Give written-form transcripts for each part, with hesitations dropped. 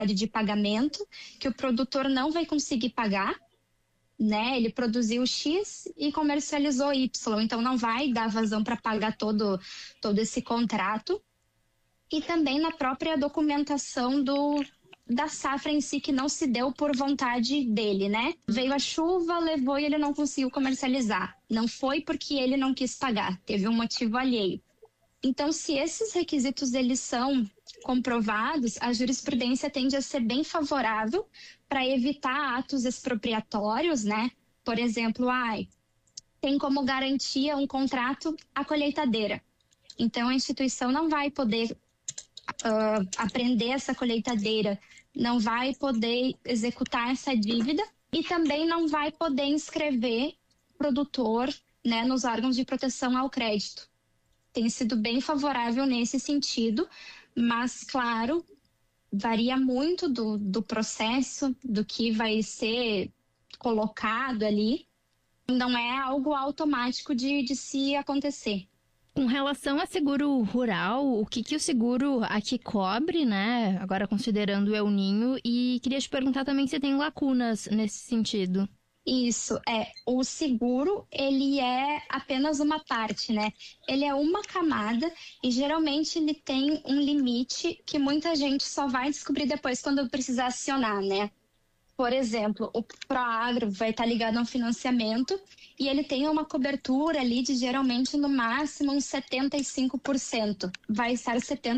de pagamento, que o produtor não vai conseguir pagar, né? Ele produziu X e comercializou Y, então não vai dar vazão para pagar todo esse contrato. E também na própria documentação da safra em si, que não se deu por vontade dele, né? Veio a chuva, levou e ele não conseguiu comercializar. Não foi porque ele não quis pagar, teve um motivo alheio. Então, se esses requisitos eles são comprovados, a jurisprudência tende a ser bem favorável para evitar atos expropriatórios, né? Por exemplo, tem como garantia um contrato a colheitadeira. Então, a instituição não vai poder apreender essa colheitadeira, não vai poder executar essa dívida e também não vai poder inscrever o produtor, né, nos órgãos de proteção ao crédito. Tem sido bem favorável nesse sentido, mas, claro, varia muito do processo, do que vai ser colocado ali. Não é algo automático de se acontecer. Com relação a seguro rural, o que o seguro aqui cobre, né? Agora considerando o El Niño, e queria te perguntar também se tem lacunas nesse sentido. Isso, o seguro, ele é apenas uma parte, né? Ele é uma camada e geralmente ele tem um limite que muita gente só vai descobrir depois quando precisar acionar, né? Por exemplo, o Proagro vai estar ligado a um financiamento e ele tem uma cobertura ali de geralmente no máximo uns 75%. Vai estar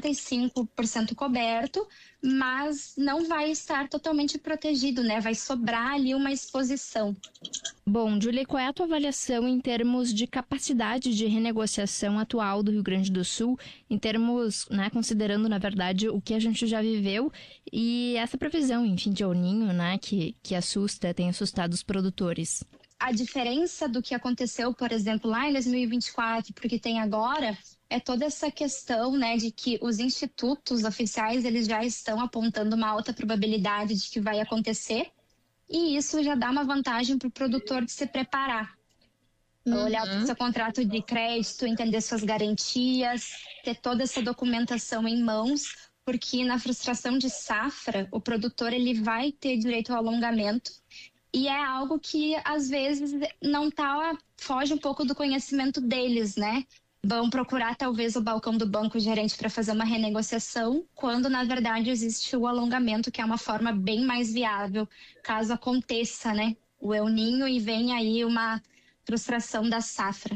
75% coberto, mas não vai estar totalmente protegido, né? Vai sobrar ali uma exposição. Bom, Julie, qual é a tua avaliação em termos de capacidade de renegociação atual do Rio Grande do Sul, em termos, né, considerando, na verdade, o que a gente já viveu e essa previsão, enfim, de El Niño, né, que tem assustado os produtores? A diferença do que aconteceu, por exemplo, lá em 2024 para o que tem agora é toda essa questão, né, de que os institutos oficiais eles já estão apontando uma alta probabilidade de que vai acontecer e isso já dá uma vantagem para o produtor de se preparar. Olhar para o seu contrato de crédito, entender suas garantias, ter toda essa documentação em mãos, porque na frustração de safra, o produtor ele vai ter direito ao alongamento e é algo que às vezes foge um pouco do conhecimento deles, né? Vão procurar talvez o balcão do banco gerente para fazer uma renegociação, quando na verdade existe o alongamento, que é uma forma bem mais viável, caso aconteça, né? O El Niño e venha aí uma frustração da safra.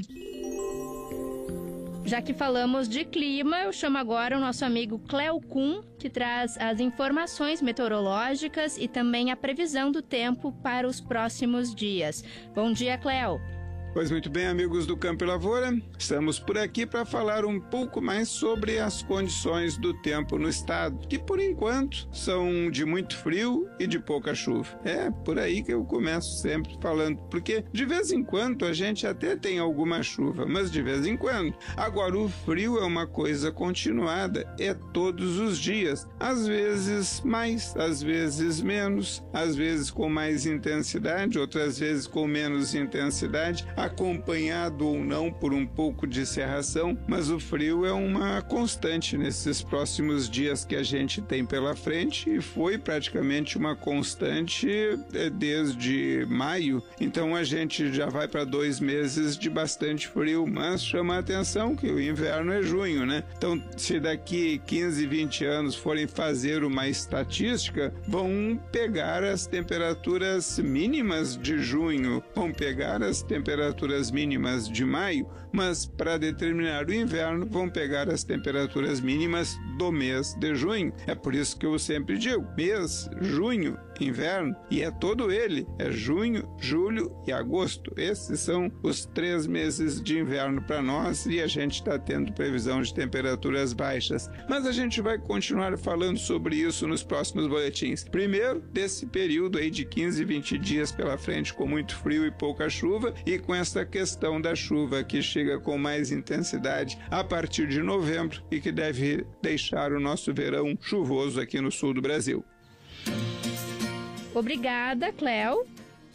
Já que falamos de clima, eu chamo agora o nosso amigo Cléo Kuhn, que traz as informações meteorológicas e também a previsão do tempo para os próximos dias. Bom dia, Cléo. Pois muito bem, amigos do Campo e Lavoura, estamos por aqui para falar um pouco mais sobre as condições do tempo no estado, que por enquanto são de muito frio e de pouca chuva. É por aí que eu começo sempre falando, porque de vez em quando a gente até tem alguma chuva, mas de vez em quando. Agora o frio é uma coisa continuada, é todos os dias, às vezes mais, às vezes menos, às vezes com mais intensidade, outras vezes com menos intensidade, acompanhado ou não por um pouco de cerração, mas o frio é uma constante nesses próximos dias que a gente tem pela frente e foi praticamente uma constante desde maio, então a gente já vai para 2 meses de bastante frio, mas chama a atenção que o inverno é junho, né? Então, se daqui 15, 20 anos forem fazer uma estatística, vão pegar as temperaturas mínimas de junho, vão pegar as temperaturas mínimas de maio, mas para determinar o inverno vão pegar as temperaturas mínimas do mês de junho. É por isso que eu sempre digo, mês, junho, inverno, e é todo ele, é junho, julho e agosto. Esses são os 3 meses de inverno para nós e a gente está tendo previsão de temperaturas baixas. Mas a gente vai continuar falando sobre isso nos próximos boletins. Primeiro, desse período aí de 15, 20 dias pela frente com muito frio e pouca chuva, e com essa questão da chuva que chega com mais intensidade a partir de novembro e que deve deixar o nosso verão chuvoso aqui no sul do Brasil. Obrigada, Cléo.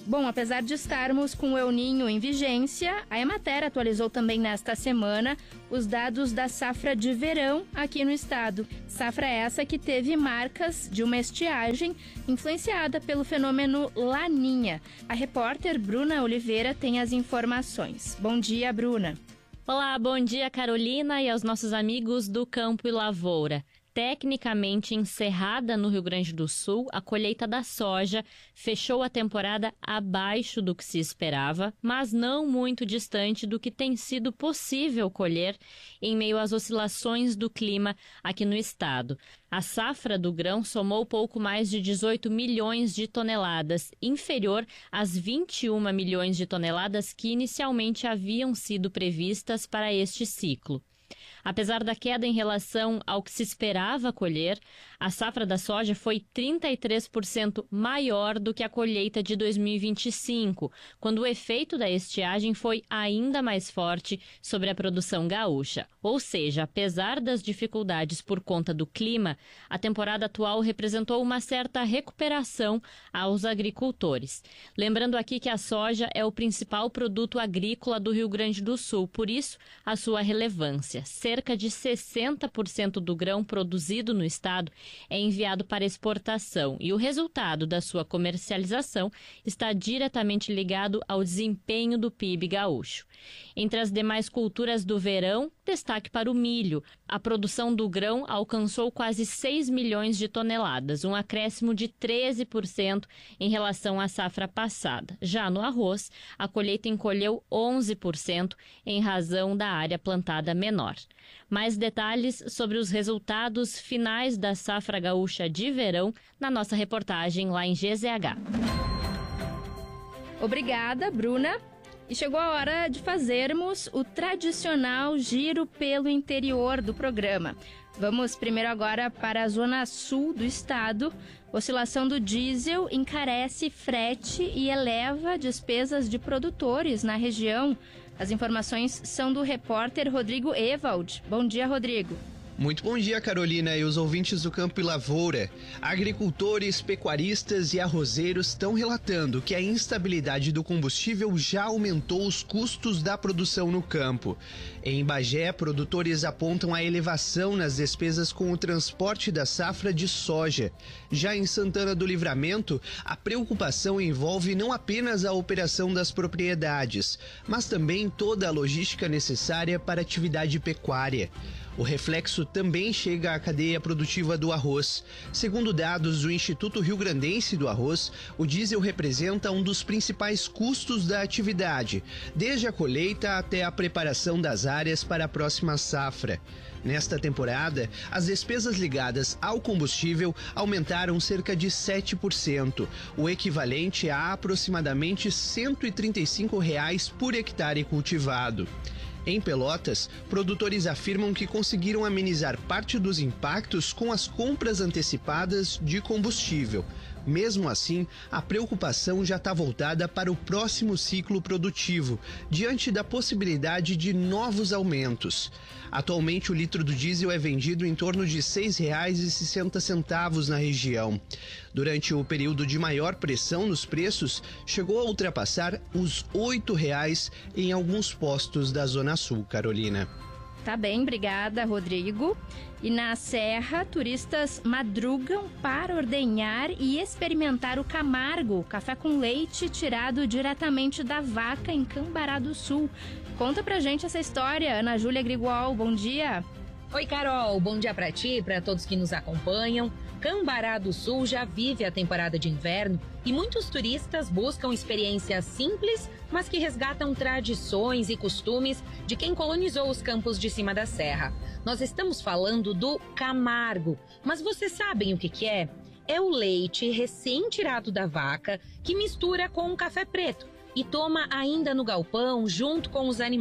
Bom, apesar de estarmos com o El Niño em vigência, a Emater atualizou também nesta semana os dados da safra de verão aqui no estado. Safra essa que teve marcas de uma estiagem influenciada pelo fenômeno Laninha. A repórter Bruna Oliveira tem as informações. Bom dia, Bruna. Olá, bom dia, Carolina, e aos nossos amigos do Campo e Lavoura. Tecnicamente encerrada no Rio Grande do Sul, a colheita da soja fechou a temporada abaixo do que se esperava, mas não muito distante do que tem sido possível colher em meio às oscilações do clima aqui no estado. A safra do grão somou pouco mais de 18 milhões de toneladas, inferior às 21 milhões de toneladas que inicialmente haviam sido previstas para este ciclo. Apesar da queda em relação ao que se esperava colher, a safra da soja foi 33% maior do que a colheita de 2025, quando o efeito da estiagem foi ainda mais forte sobre a produção gaúcha. Ou seja, apesar das dificuldades por conta do clima, a temporada atual representou uma certa recuperação aos agricultores. Lembrando aqui que a soja é o principal produto agrícola do Rio Grande do Sul, por isso a sua relevância. Cerca de 60% do grão produzido no estado é enviado para exportação e o resultado da sua comercialização está diretamente ligado ao desempenho do PIB gaúcho. Entre as demais culturas do verão, destaque para o milho. A produção do grão alcançou quase 6 milhões de toneladas, um acréscimo de 13% em relação à safra passada. Já no arroz, a colheita encolheu 11% em razão da área plantada menor. Mais detalhes sobre os resultados finais da safra gaúcha de verão na nossa reportagem lá em GZH. Obrigada, Bruna. E chegou a hora de fazermos o tradicional giro pelo interior do programa. Vamos primeiro agora para a zona sul do estado. Oscilação do diesel encarece frete e eleva despesas de produtores na região. As informações são do repórter Rodrigo Ewald. Bom dia, Rodrigo. Muito bom dia, Carolina e os ouvintes do Campo e Lavoura. Agricultores, pecuaristas e arrozeiros estão relatando que a instabilidade do combustível já aumentou os custos da produção no campo. Em Bagé, produtores apontam a elevação nas despesas com o transporte da safra de soja. Já em Santana do Livramento, a preocupação envolve não apenas a operação das propriedades, mas também toda a logística necessária para a atividade pecuária. O reflexo também chega à cadeia produtiva do arroz. Segundo dados do Instituto Rio-Grandense do Arroz, o diesel representa um dos principais custos da atividade, desde a colheita até a preparação das áreas para a próxima safra. Nesta temporada, as despesas ligadas ao combustível aumentaram cerca de 7%, o equivalente a aproximadamente R$ 135 por hectare cultivado. Em Pelotas, produtores afirmam que conseguiram amenizar parte dos impactos com as compras antecipadas de combustível. Mesmo assim, a preocupação já está voltada para o próximo ciclo produtivo, diante da possibilidade de novos aumentos. Atualmente, o litro do diesel é vendido em torno de R$ 6,60 na região. Durante o período de maior pressão nos preços, chegou a ultrapassar os R$ 8,00 em alguns postos da Zona Sul, Carolina. Tá bem, obrigada, Rodrigo. E na Serra, turistas madrugam para ordenhar e experimentar o Camargo, café com leite tirado diretamente da vaca em Cambará do Sul. Conta pra gente essa história, Ana Júlia Grigual, bom dia. Oi, Carol, bom dia pra ti e pra todos que nos acompanham. Cambará do Sul já vive a temporada de inverno e muitos turistas buscam experiências simples, mas que resgatam tradições e costumes de quem colonizou os campos de cima da serra. Nós estamos falando do Camargo, mas vocês sabem o que é? É o leite recém-tirado da vaca que mistura com um café preto e toma ainda no galpão junto com os animais.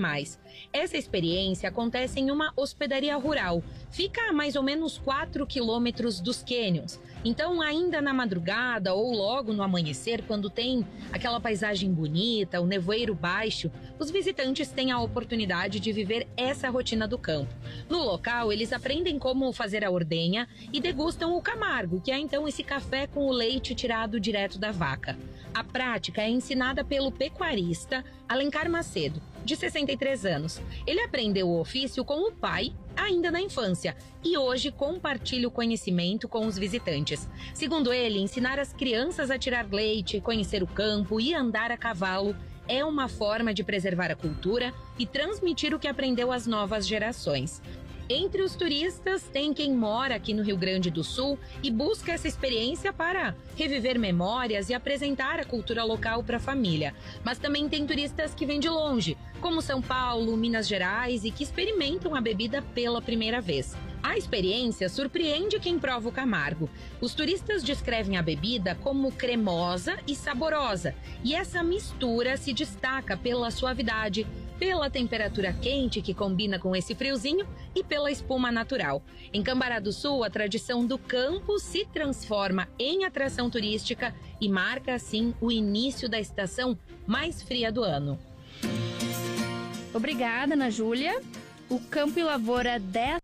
Essa experiência acontece em uma hospedaria rural. Fica a mais ou menos 4 quilômetros dos cânions. Então, ainda na madrugada ou logo no amanhecer, quando tem aquela paisagem bonita, o nevoeiro baixo, os visitantes têm a oportunidade de viver essa rotina do campo. No local, eles aprendem como fazer a ordenha e degustam o camargo, que é então esse café com o leite tirado direto da vaca. A prática é ensinada pelo pecuarista Alencar Macedo, de 63 anos. Ele aprendeu o ofício com o pai ainda na infância e hoje compartilha o conhecimento com os visitantes. Segundo ele, ensinar as crianças a tirar leite, conhecer o campo e andar a cavalo é uma forma de preservar a cultura e transmitir o que aprendeu às novas gerações. Entre os turistas, tem quem mora aqui no Rio Grande do Sul e busca essa experiência para reviver memórias e apresentar a cultura local para a família. Mas também tem turistas que vêm de longe, como São Paulo, Minas Gerais, e que experimentam a bebida pela primeira vez. A experiência surpreende quem prova o camargo. Os turistas descrevem a bebida como cremosa e saborosa, e essa mistura se destaca pela suavidade, pela temperatura quente que combina com esse friozinho e pela espuma natural. Em Cambará do Sul, a tradição do campo se transforma em atração turística e marca, assim, o início da estação mais fria do ano. Obrigada, Ana Júlia. O Campo e Lavoura 10